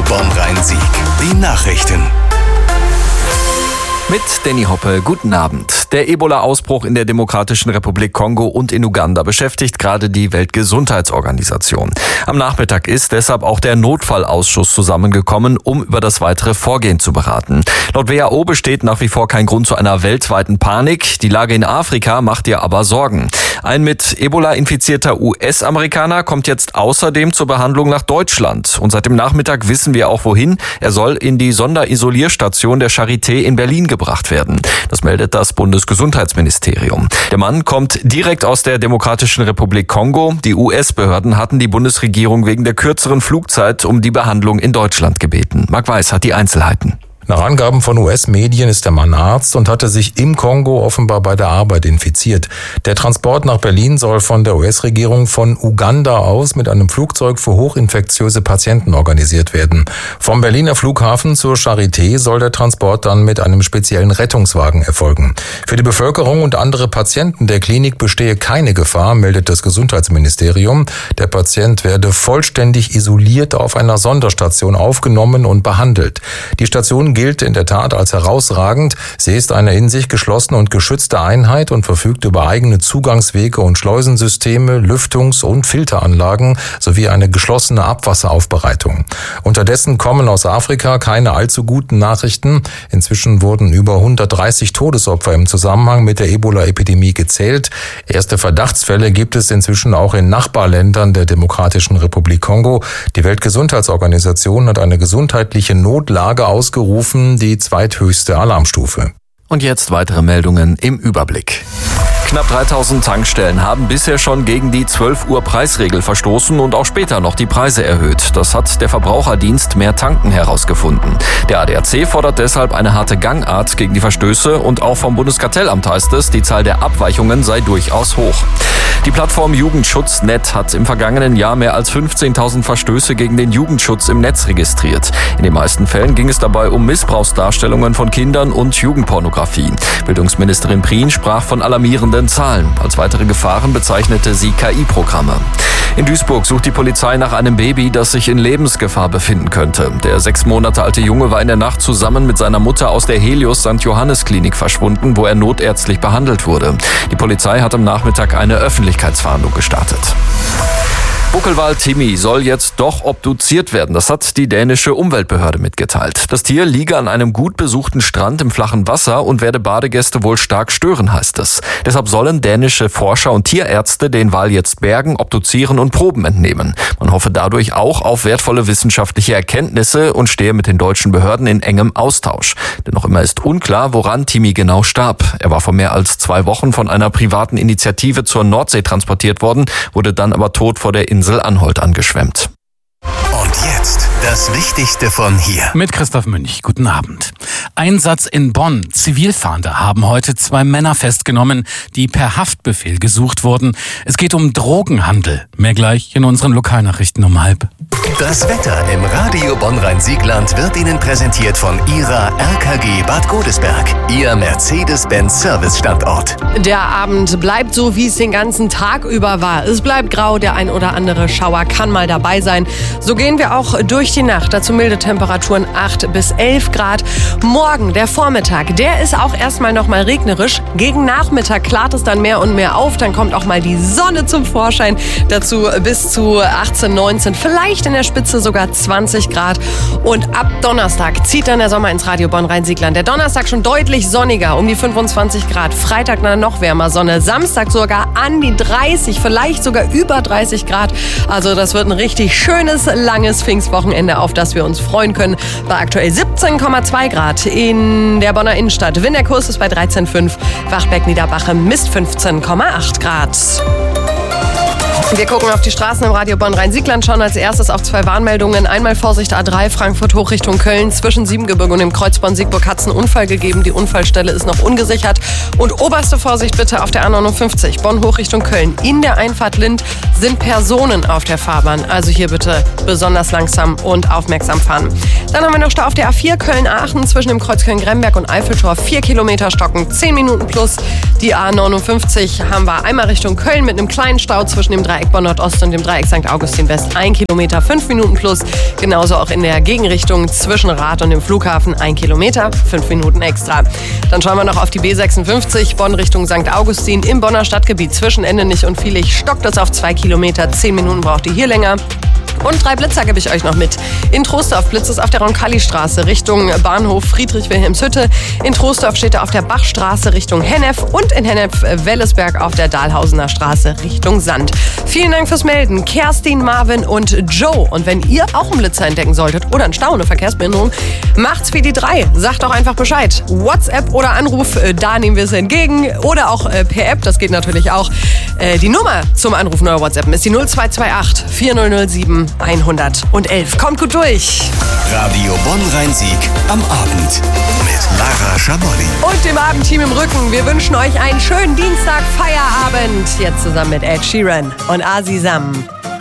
Bonn-Rhein-Sieg. Die Nachrichten. Mit Danny Hoppe, guten Abend. Der Ebola-Ausbruch in der Demokratischen Republik Kongo und in Uganda beschäftigt gerade die Weltgesundheitsorganisation. Am Nachmittag ist deshalb auch der Notfallausschuss zusammengekommen, um über das weitere Vorgehen zu beraten. Laut WHO besteht nach wie vor kein Grund zu einer weltweiten Panik. Die Lage in Afrika macht ihr aber Sorgen. Ein mit Ebola infizierter US-Amerikaner kommt jetzt außerdem zur Behandlung nach Deutschland. Und seit dem Nachmittag wissen wir auch wohin. Er soll in die Sonderisolierstation der Charité in Berlin gebracht werden. Das meldet das Bundesgesundheitsministerium. Der Mann kommt direkt aus der Demokratischen Republik Kongo. Die US-Behörden hatten die Bundesregierung wegen der kürzeren Flugzeit um die Behandlung in Deutschland gebeten. Marc Weiß hat die Einzelheiten. Nach Angaben von US-Medien ist der Mann Arzt und hatte sich im Kongo offenbar bei der Arbeit infiziert. Der Transport nach Berlin soll von der US-Regierung von Uganda aus mit einem Flugzeug für hochinfektiöse Patienten organisiert werden. Vom Berliner Flughafen zur Charité soll der Transport dann mit einem speziellen Rettungswagen erfolgen. Für die Bevölkerung und andere Patienten der Klinik bestehe keine Gefahr, meldet das Gesundheitsministerium. Der Patient werde vollständig isoliert auf einer Sonderstation aufgenommen und behandelt. Die Station gilt in der Tat als herausragend. Sie ist eine in sich geschlossene und geschützte Einheit und verfügt über eigene Zugangswege und Schleusensysteme, Lüftungs- und Filteranlagen sowie eine geschlossene Abwasseraufbereitung. Unterdessen kommen aus Afrika keine allzu guten Nachrichten. Inzwischen wurden über 130 Todesopfer im Zusammenhang mit der Ebola-Epidemie gezählt. Erste Verdachtsfälle gibt es inzwischen auch in Nachbarländern der Demokratischen Republik Kongo. Die Weltgesundheitsorganisation hat eine gesundheitliche Notlage ausgerufen, die zweithöchste Alarmstufe. Und jetzt weitere Meldungen im Überblick. Knapp 3000 Tankstellen haben bisher schon gegen die 12 Uhr Preisregel verstoßen und auch später noch die Preise erhöht. Das hat der Verbraucherdienst Mehr Tanken herausgefunden. Der ADAC fordert deshalb eine harte Gangart gegen die Verstöße und auch vom Bundeskartellamt heißt es, die Zahl der Abweichungen sei durchaus hoch. Die Plattform Jugendschutznet hat im vergangenen Jahr mehr als 15.000 Verstöße gegen den Jugendschutz im Netz registriert. In den meisten Fällen ging es dabei um Missbrauchsdarstellungen von Kindern und Jugendpornografie. Bildungsministerin Prien sprach von alarmierenden Zahlen. Als weitere Gefahren bezeichnete sie KI-Programme. In Duisburg sucht die Polizei nach einem Baby, das sich in Lebensgefahr befinden könnte. Der 6 Monate alte Junge war in der Nacht zusammen mit seiner Mutter aus der Helios St. Johannes Klinik verschwunden, wo er notärztlich behandelt wurde. Die Polizei hat am Nachmittag eine Öffentlichkeitsfahndung gestartet. Buckelwal Timmy soll jetzt doch obduziert werden. Das hat die dänische Umweltbehörde mitgeteilt. Das Tier liege an einem gut besuchten Strand im flachen Wasser und werde Badegäste wohl stark stören, heißt es. Deshalb sollen dänische Forscher und Tierärzte den Wal jetzt bergen, obduzieren und Proben entnehmen. Man hoffe dadurch auch auf wertvolle wissenschaftliche Erkenntnisse und stehe mit den deutschen Behörden in engem Austausch. Denn noch immer ist unklar, woran Timmy genau starb. Er war vor mehr als 2 Wochen von einer privaten Initiative zur Nordsee transportiert worden, wurde dann aber tot vor der Insel Anholt angeschwemmt. Und jetzt das Wichtigste von hier. Mit Christoph Münch. Guten Abend. Einsatz in Bonn. Zivilfahnder haben heute 2 Männer festgenommen, die per Haftbefehl gesucht wurden. Es geht um Drogenhandel. Mehr gleich in unseren Lokalnachrichten um 12:30. Das Wetter im Radio Bonn-Rhein-Siegland wird Ihnen präsentiert von Ihrer RKG Bad Godesberg, Ihr Mercedes-Benz-Service-Standort. Der Abend bleibt so, wie es den ganzen Tag über war. Es bleibt grau, der ein oder andere Schauer kann mal dabei sein. So gehen wir auch durch die Nacht. Dazu milde Temperaturen 8 bis 11 Grad. Morgen, der Vormittag, der ist auch erstmal noch mal regnerisch. Gegen Nachmittag klart es dann mehr und mehr auf. Dann kommt auch mal die Sonne zum Vorschein. Dazu bis zu 18, 19, vielleicht in der Spitze sogar 20 Grad. Und ab Donnerstag zieht dann der Sommer ins Radio Bonn-Rhein-Siegland. Der Donnerstag schon deutlich sonniger, um die 25 Grad. Freitag dann noch wärmer Sonne. Samstag sogar an die 30, vielleicht sogar über 30 Grad. Also das wird ein richtig schönes, langes Pfingstwochenende, auf das wir uns freuen können. Bei aktuell 17,2 Grad in der Bonner Innenstadt. Winterkurs ist bei 13,5. Wachberg-Niederbache misst 15,8 Grad. Wir gucken auf die Straßen im Radio Bonn-Rhein-Siegland, schauen als erstes auf 2 Warnmeldungen. Einmal Vorsicht A3, Frankfurt hoch Richtung Köln. Zwischen Siebengebirge und dem Kreuz Bonn-Siegburg hat es einen Unfall gegeben. Die Unfallstelle ist noch ungesichert. Und oberste Vorsicht bitte auf der A59, Bonn hoch Richtung Köln. In der Einfahrt Lind sind Personen auf der Fahrbahn. Also hier bitte besonders langsam und aufmerksam fahren. Dann haben wir noch Stau auf der A4 Köln-Aachen zwischen dem Kreuz Köln-Gremberg und Eiffeltor. 4 Kilometer stocken, 10 Minuten plus. Die A59 haben wir einmal Richtung Köln mit einem kleinen Stau zwischen dem Dreieck Bonn Nordost und dem Dreieck St. Augustin West. 1 Kilometer, 5 Minuten plus. Genauso auch in der Gegenrichtung zwischen Rath und dem Flughafen. 1 Kilometer, 5 Minuten extra. Dann schauen wir noch auf die B56 Bonn Richtung St. Augustin im Bonner Stadtgebiet zwischen Endenich und Viehlich. Stockt es auf 2 Kilometer, 10 Minuten braucht ihr hier länger. Und 3 Blitzer gebe ich euch noch mit. In Troisdorf blitzt es auf der Roncalli-Straße Richtung Bahnhof Friedrich-Wilhelmshütte. In Troisdorf steht er auf der Bachstraße Richtung Hennef und in Hennef-Wellesberg auf der Dahlhausener Straße Richtung Sand. Vielen Dank fürs Melden, Kerstin, Marvin und Joe. Und wenn ihr auch einen Blitzer entdecken solltet oder einen Stau, eine Verkehrsbehinderung, macht's wie die 3. Sagt doch einfach Bescheid. WhatsApp oder Anruf, da nehmen wir es entgegen. Oder auch per App, das geht natürlich auch. Die Nummer zum Anrufen oder WhatsApp ist die 0228 4007 111. Kommt gut durch. Radio Bonn-Rhein-Sieg am Abend mit Lara Schamolli. Und dem Abendteam im Rücken. Wir wünschen euch einen schönen Dienstag, Feierabend. Jetzt zusammen mit Ed Sheeran und Asi Sam.